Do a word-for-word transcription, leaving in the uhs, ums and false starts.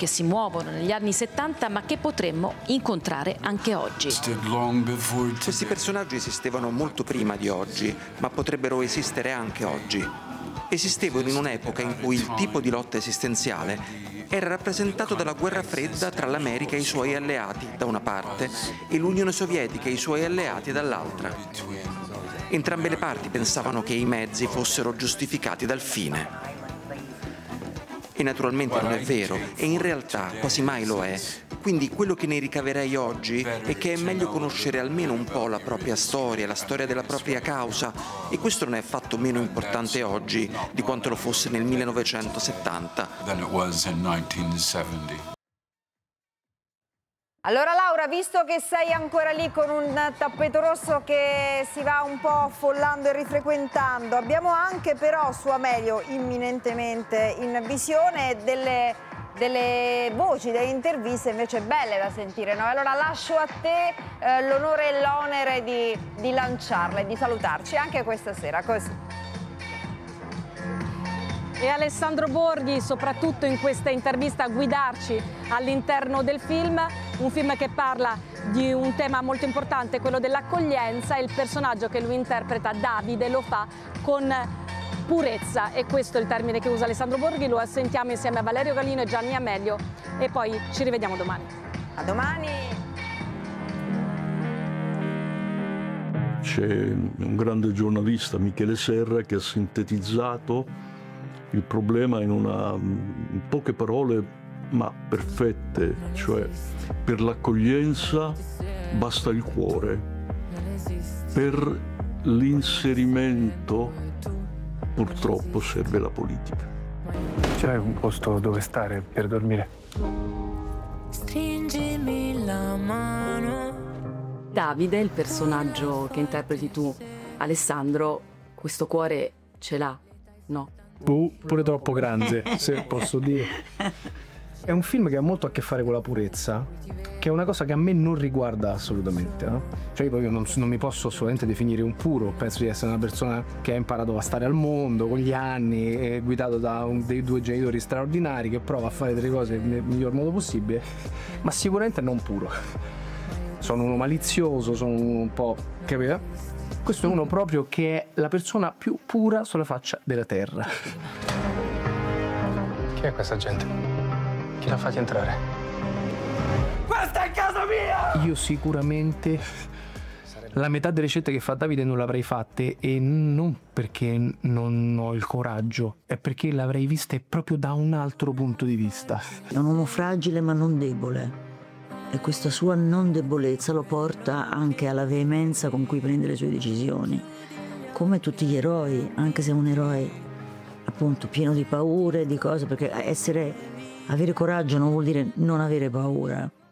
che si muovono negli anni settanta ma che potremmo incontrare anche oggi. Questi personaggi esistevano molto prima di oggi, ma potrebbero esistere anche oggi. Esistevano in un'epoca in cui il tipo di lotta esistenziale era rappresentato dalla guerra fredda tra l'America e i suoi alleati da una parte e l'Unione Sovietica e i suoi alleati dall'altra. Entrambe le parti pensavano che i mezzi fossero giustificati dal fine. E naturalmente non è vero, e in realtà quasi mai lo è. Quindi quello che ne ricaverei oggi è che è meglio conoscere almeno un po' la propria storia, la storia della propria causa, e questo non è affatto meno importante oggi di quanto lo fosse nel millenovecentosettanta. Allora Laura, visto che sei ancora lì con un tappeto rosso che si va un po' affollando e rifrequentando, abbiamo anche però su Amelio imminentemente in visione delle, delle voci, delle interviste invece belle da sentire, no? Allora lascio a te eh, l'onore e l'onere di, di lanciarle e di salutarci anche questa sera. Così. E Alessandro Borghi, soprattutto in questa intervista, a guidarci all'interno del film, un film che parla di un tema molto importante, quello dell'accoglienza, e il personaggio che lui interpreta, Davide, lo fa con purezza, e questo è il termine che usa Alessandro Borghi. Lo sentiamo insieme a Valerio Galino e Gianni Amelio e poi ci rivediamo domani. A domani! C'è un grande giornalista, Michele Serra, che ha sintetizzato il problema in, una, in poche parole ma perfette, cioè per l'accoglienza basta il cuore, per l'inserimento purtroppo serve la politica. C'è un posto dove stare per dormire? Stringimi la mano. Davide, il personaggio che interpreti tu, Alessandro, questo cuore ce l'ha, no? Uh, pure troppo grande, se posso dire. È un film che ha molto a che fare con la purezza, che è una cosa che a me non riguarda assolutamente, no? Cioè io non, non mi posso assolutamente definire un puro, penso di essere una persona che ha imparato a stare al mondo con gli anni, è guidato da un, dei due genitori straordinari, che prova a fare delle cose nel miglior modo possibile, ma sicuramente non puro. Sono uno malizioso, sono uno un po', capito? Questo è uno proprio che è la persona più pura sulla faccia della terra. Chi è questa gente? Chi la fate entrare? Questa è casa mia! Io sicuramente la metà delle scelte che fa Davide non l'avrei fatte, e non perché non ho il coraggio, è perché l'avrei viste proprio da un altro punto di vista. È un uomo fragile ma non debole. E questa sua non debolezza lo porta anche alla veemenza con cui prende le sue decisioni. Come tutti gli eroi, anche se è un eroe appunto pieno di paure, di cose, perché essere, avere coraggio non vuol dire non avere paura.